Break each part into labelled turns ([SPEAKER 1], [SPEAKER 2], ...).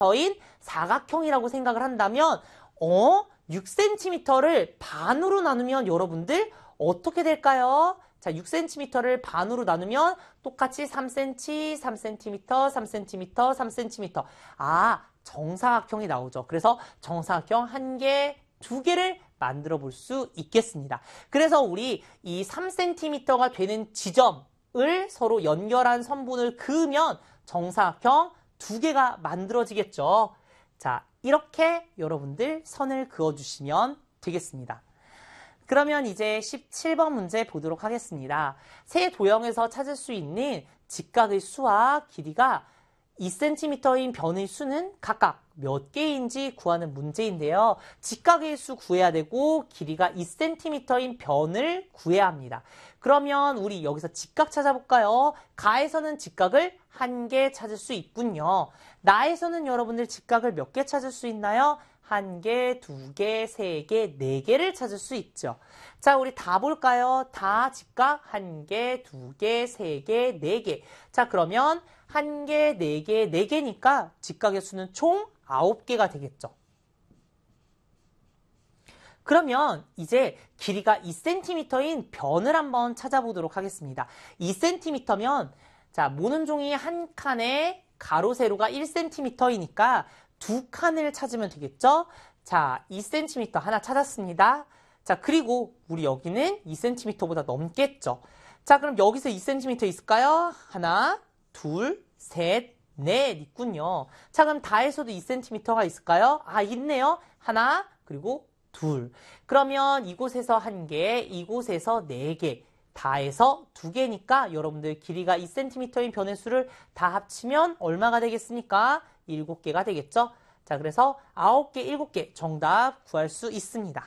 [SPEAKER 1] 인 사각형이라고 생각을 한다면 6cm를 반으로 나누면 여러분들 어떻게 될까요? 자, 6cm를 반으로 나누면 똑같이 3cm, 3cm, 3cm, 3cm. 아, 정사각형이 나오죠. 그래서 정사각형 1개, 2개를 만들어 볼 수 있겠습니다. 그래서 우리 이 3cm가 되는 지점을 서로 연결한 선분을 그으면 정사각형 2개가 만들어지겠죠. 자, 이렇게 여러분들 선을 그어주시면 되겠습니다. 그러면 이제 17번 문제 보도록 하겠습니다. 세 도형에서 찾을 수 있는 직각의 수와 길이가 2cm인 변의 수는 각각 몇 개인지 구하는 문제인데요. 직각의 수 구해야 되고 길이가 2cm인 변을 구해야 합니다. 그러면 우리 여기서 직각 찾아볼까요? 가에서는 직각을 1개 찾을 수 있군요. 나에서는 여러분들 직각을 몇 개 찾을 수 있나요? 1개, 2개, 3개, 4개를 찾을 수 있죠. 자, 우리 다 볼까요? 다 직각 1개, 2개, 3개, 4개. 자, 그러면 1개, 4개, 4개니까 직각의 수는 총 9개가 되겠죠. 그러면 이제 길이가 2cm인 변을 한번 찾아보도록 하겠습니다. 2cm면 자, 모는 종이 한 칸에 가로 세로가 1cm이니까 2칸을 찾으면 되겠죠? 자, 2cm 하나 찾았습니다. 자, 그리고 우리 여기는 2cm보다 넘겠죠? 자, 그럼 여기서 2cm 있을까요? 하나, 둘, 셋, 넷 있군요. 자, 그럼 다에서도 2cm가 있을까요? 아, 있네요. 하나, 그리고 둘. 그러면 이곳에서 1개, 이곳에서 4개. 다에서 2개니까 여러분들 길이가 2cm인 변의 수를 다 합치면 얼마가 되겠습니까? 7개가 되겠죠? 자, 그래서 9개, 7개 정답 구할 수 있습니다.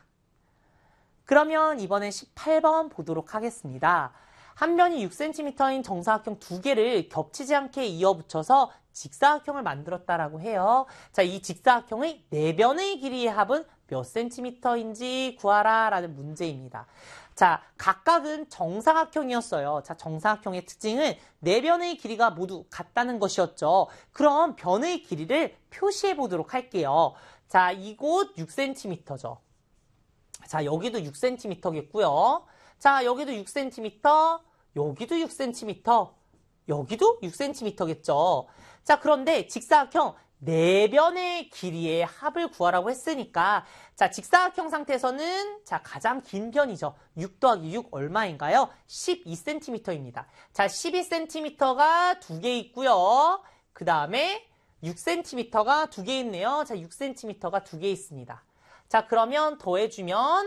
[SPEAKER 1] 그러면 이번엔 18번 보도록 하겠습니다. 한 변이 6cm인 정사각형 2개를 겹치지 않게 이어붙여서 직사각형을 만들었다라고 해요. 자, 이 직사각형의 4변의 길이의 합은 몇 cm인지 구하라 라는 문제입니다. 자, 각각은 정사각형이었어요. 자, 정사각형의 특징은 4변의 길이가 모두 같다는 것이었죠. 그럼 변의 길이를 표시해 보도록 할게요. 자, 이곳 6cm죠. 자, 여기도 6cm겠고요. 자, 여기도 6cm, 여기도 6cm, 여기도 6cm겠죠. 자, 그런데 직사각형 4변의 길이의 합을 구하라고 했으니까 자, 직사각형 상태에서는 자, 가장 긴 변이죠. 6 더하기 6 얼마인가요? 12cm입니다. 자, 12cm가 2개 있고요. 그 다음에 6cm가 2개 있네요. 자, 6cm가 2개 있습니다. 자, 그러면 더해주면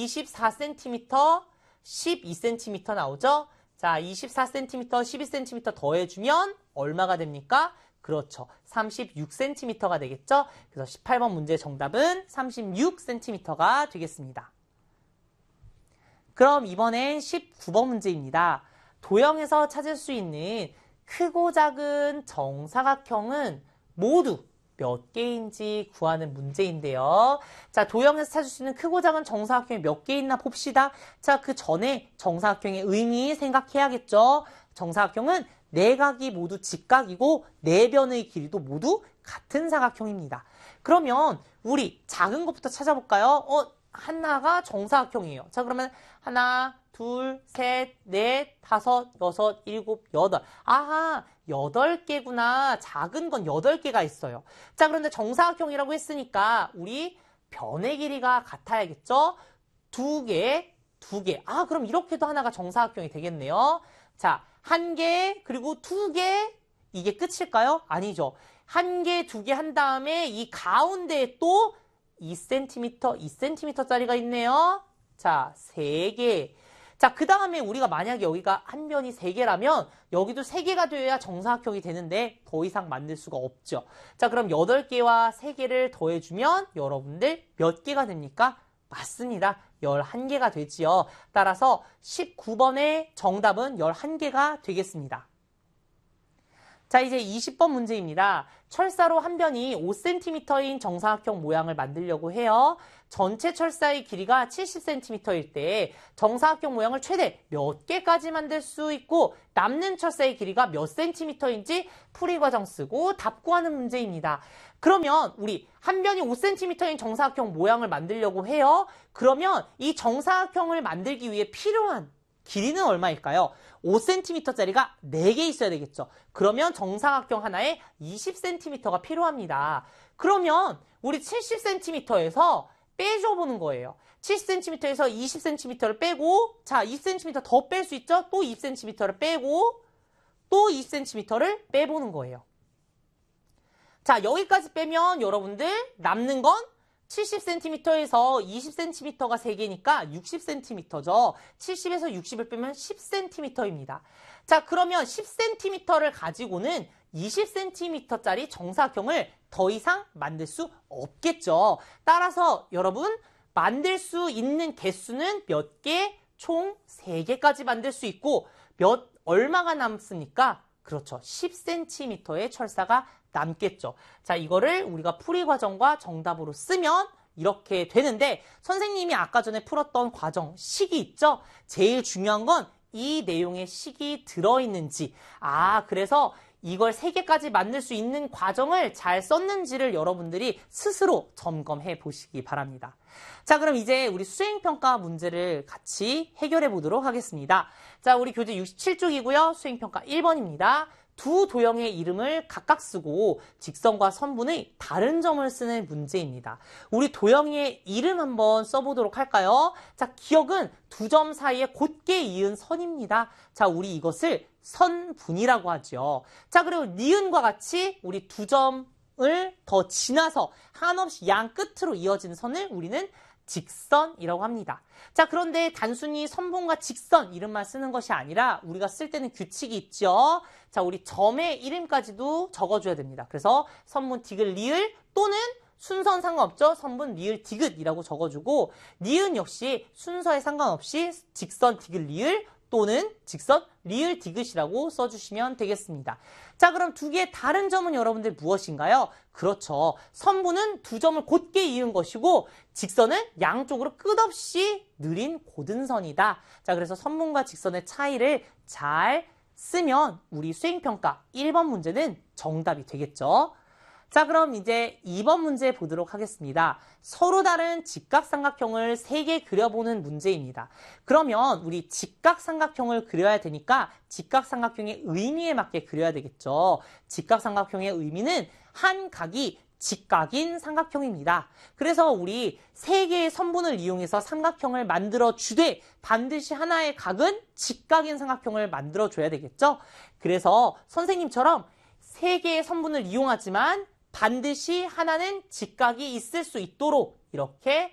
[SPEAKER 1] 24cm, 12cm 나오죠? 자, 24cm, 12cm 더해주면 얼마가 됩니까? 그렇죠. 36cm가 되겠죠? 그래서 18번 문제 정답은 36cm가 되겠습니다. 그럼 이번엔 19번 문제입니다. 도형에서 찾을 수 있는 크고 작은 정사각형은 모두 몇 개인지 구하는 문제인데요. 자, 도형에서 찾을 수 있는 크고 작은 정사각형이 몇 개 있나 봅시다. 자, 그 전에 정사각형의 의미 생각해야겠죠. 정사각형은 4각이 모두 직각이고 4변의 길이도 모두 같은 사각형입니다. 그러면 우리 작은 것부터 찾아볼까요? 하나가 정사각형이에요. 자, 그러면 하나, 둘, 셋, 넷, 다섯, 여섯, 일곱, 여덟. 아하, 8개구나. 작은 건 8개가 있어요. 자, 그런데 정사각형이라고 했으니까 우리 변의 길이가 같아야겠죠? 2개, 2개. 아, 그럼 이렇게도 하나가 정사각형이 되겠네요. 자, 1개, 그리고 2개. 이게 끝일까요? 아니죠. 1개, 2개 한 다음에 이 가운데에 또 2cm, 2cm짜리가 있네요. 자, 3개. 자, 그 다음에 우리가 만약에 여기가 한 변이 3개라면 여기도 3개가 되어야 정사각형이 되는데 더 이상 만들 수가 없죠. 자, 그럼 8개와 3개를 더해주면 여러분들 몇 개가 됩니까? 맞습니다. 11개가 되지요. 따라서 19번의 정답은 11개가 되겠습니다. 자, 이제 20번 문제입니다. 철사로 한 변이 5cm인 정사각형 모양을 만들려고 해요. 전체 철사의 길이가 70cm일 때 정사각형 모양을 최대 몇 개까지 만들 수 있고 남는 철사의 길이가 몇 cm인지 풀이 과정 쓰고 답 구하는 문제입니다. 그러면 우리 한 변이 5cm인 정사각형 모양을 만들려고 해요. 그러면 이 정사각형을 만들기 위해 필요한 길이는 얼마일까요? 5cm짜리가 4개 있어야 되겠죠. 그러면 정사각형 하나에 20cm가 필요합니다. 그러면 우리 70cm에서 빼줘보는 거예요. 70cm에서 20cm를 빼고, 자, 20cm 더 뺄 수 있죠? 또 20cm를 빼고, 또 20cm를 빼보는 거예요. 자, 여기까지 빼면 여러분들 남는 건 70cm에서 20cm가 3개니까 60cm죠. 70에서 60을 빼면 10cm입니다. 자, 그러면 10cm를 가지고는 20cm짜리 정사각형을 더 이상 만들 수 없겠죠. 따라서 여러분 만들 수 있는 개수는 몇 개? 총 3개까지 만들 수 있고 얼마가 남습니까? 그렇죠. 10cm의 철사가 남겠죠. 자, 이거를 우리가 풀이 과정과 정답으로 쓰면 이렇게 되는데 선생님이 아까 전에 풀었던 과정 식이 있죠? 제일 중요한 건 이 내용에 식이 들어있는지 그래서 이걸 3개까지 만들 수 있는 과정을 잘 썼는지를 여러분들이 스스로 점검해 보시기 바랍니다. 자, 그럼 이제 우리 수행평가 문제를 같이 해결해 보도록 하겠습니다. 자, 우리 교재 67쪽이고요. 수행평가 1번입니다. 두 도형의 이름을 각각 쓰고 직선과 선분의 다른 점을 쓰는 문제입니다. 우리 도형의 이름 한번 써보도록 할까요? 자, 기억은 두 점 사이에 곧게 이은 선입니다. 자, 우리 이것을 선분이라고 하죠. 자, 그리고 니은과 같이 우리 두 점을 더 지나서 한없이 양 끝으로 이어진 선을 우리는 직선이라고 합니다. 자, 그런데 단순히 선분과 직선 이름만 쓰는 것이 아니라 우리가 쓸 때는 규칙이 있죠. 자, 우리 점의 이름까지도 적어줘야 됩니다. 그래서 선분 디귿 리을 또는 순서는 상관없죠. 선분 리을 디귿이라고 적어주고 니은 역시 순서에 상관없이 직선 디귿 리을 또는 직선 리을 디귿이라고 써주시면 되겠습니다. 자, 그럼 두 개의 다른 점은 여러분들 무엇인가요? 그렇죠. 선분은 두 점을 곧게 이은 것이고 직선은 양쪽으로 끝없이 느린 고든선이다. 자, 그래서 선분과 직선의 차이를 잘 쓰면 우리 수행평가 1번 문제는 정답이 되겠죠. 자, 그럼 이제 2번 문제 보도록 하겠습니다. 서로 다른 직각삼각형을 3개 그려보는 문제입니다. 그러면 우리 직각삼각형을 그려야 되니까 직각삼각형의 의미에 맞게 그려야 되겠죠. 직각삼각형의 의미는 한 각이 직각인 삼각형입니다. 그래서 우리 3개의 선분을 이용해서 삼각형을 만들어 주되 반드시 하나의 각은 직각인 삼각형을 만들어 줘야 되겠죠. 그래서 선생님처럼 3개의 선분을 이용하지만 반드시 하나는 직각이 있을 수 있도록 이렇게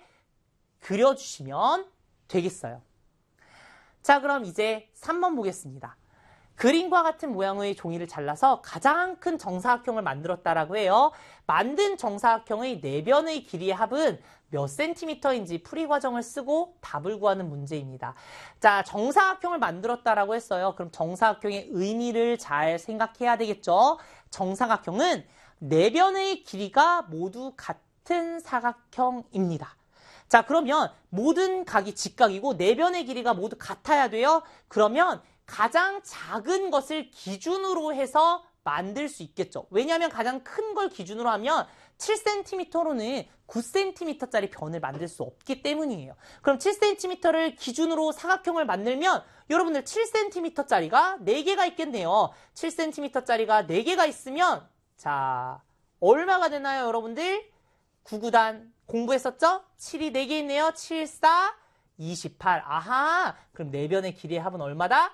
[SPEAKER 1] 그려주시면 되겠어요. 자, 그럼 이제 3번 보겠습니다. 그림과 같은 모양의 종이를 잘라서 가장 큰 정사각형을 만들었다라고 해요. 만든 정사각형의 4변의 길이의 합은 몇 cm인지 풀이 과정을 쓰고 답을 구하는 문제입니다. 자, 정사각형을 만들었다라고 했어요. 그럼 정사각형의 의미를 잘 생각해야 되겠죠. 정사각형은 4변의 길이가 모두 같은 사각형입니다. 자, 그러면 모든 각이 직각이고 4변의 길이가 모두 같아야 돼요. 그러면 가장 작은 것을 기준으로 해서 만들 수 있겠죠. 왜냐하면 가장 큰 걸 기준으로 하면 7cm로는 9cm짜리 변을 만들 수 없기 때문이에요. 그럼 7cm를 기준으로 사각형을 만들면 여러분들 7cm짜리가 4개가 있겠네요. 7cm짜리가 4개가 있으면 자, 얼마가 되나요, 여러분들? 9구단 공부했었죠? 7이 4개 있네요. 7, 4, 28. 아하, 그럼 4변의 길이의 합은 얼마다?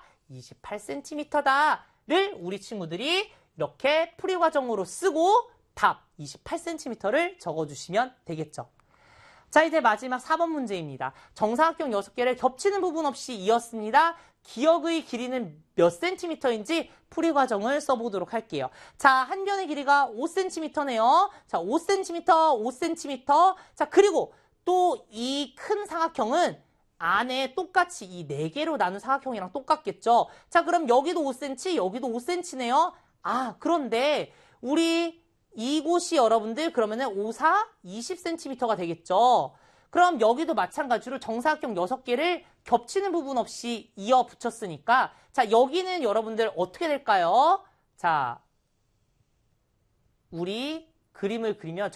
[SPEAKER 1] 28cm다를 우리 친구들이 이렇게 풀이 과정으로 쓰고 답 28cm를 적어주시면 되겠죠. 자, 이제 마지막 4번 문제입니다. 정사각형 6개를 겹치는 부분 없이 이었습니다. 기역의 길이는 몇 cm인지 풀이 과정을 써보도록 할게요. 자, 한 변의 길이가 5cm네요. 자, 5cm, 5cm. 자, 그리고 또 이 큰 사각형은 안에 똑같이 이 4개로 나눈 사각형이랑 똑같겠죠. 자, 그럼 여기도 5cm, 여기도 5cm네요. 그런데 우리 이곳이 여러분들 그러면은 5, 4, 20cm가 되겠죠. 그럼 여기도 마찬가지로 정사각형 6개를 겹치는 부분 없이 이어 붙였으니까 자, 여기는 여러분들 어떻게 될까요? 자, 우리 그림을 그리면